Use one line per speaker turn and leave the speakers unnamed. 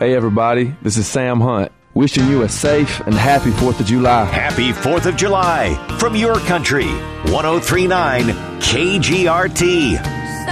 Hey, everybody, this is Sam Hunt, wishing you a safe and happy 4th of July.
Happy 4th of July from your country. 103.9 KGRT.